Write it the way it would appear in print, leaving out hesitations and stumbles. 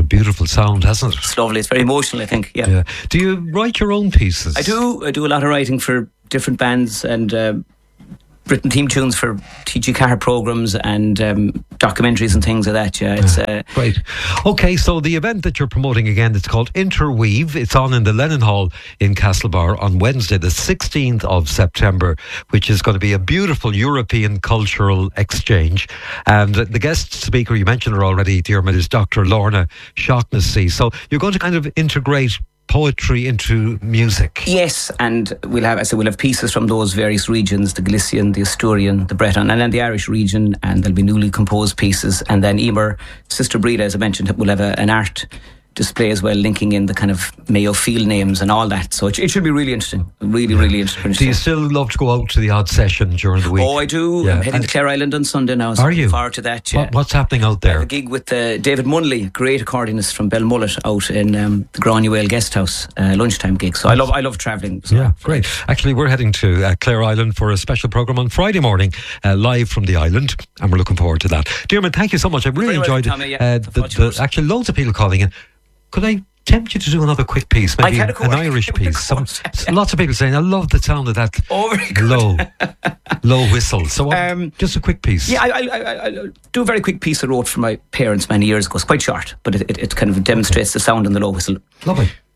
beautiful sound, hasn't it? It's lovely. It's very emotional, I think. Yeah. Do you write your own pieces? I do a lot of writing for different bands and written theme tunes for TG Car programs and documentaries and things like that. Yeah, it's great. Okay, so the event that you're promoting again, it's called Interweave. It's on in the Lennon Hall in Castlebar on Wednesday, the 16th of September, which is going to be a beautiful European cultural exchange. And the guest speaker, you mentioned her already, Diarmuid, is Dr. Lorna Shaughnessy. So you're going to kind of integrate poetry into music. Yes, and we'll have pieces from those various regions, the Galician, the Asturian, the Breton, and then the Irish region, and there'll be newly composed pieces. And then Emer, Sister Breda, as I mentioned, will have an art display as well, linking in the kind of Mayo field names and all that. So it should be really interesting. Really interesting. Do you still love to go out to the odd session during the week? Oh, I do. Yeah. I'm heading to Clare Island on Sunday now. So are you? Looking forward to that. Yeah. What's happening out there? I have a gig with David Munley, great accordionist from Belmullet, out in the Granuaile Guest House, lunchtime gig. So I love travelling. So. Yeah, great. Actually, we're heading to Clare Island for a special programme on Friday morning, live from the island, and we're looking forward to that. Diarmuid, thank you so much. I really enjoyed it. Tommy, yeah. Actually, loads of people calling in. Could I tempt you to do another quick piece, maybe an Irish piece? Lots of people saying, I love the sound of that low whistle. So just a quick piece. Yeah, I do a very quick piece I wrote for my parents many years ago. It's quite short, but it kind of demonstrates the sound and the low whistle. Lovely.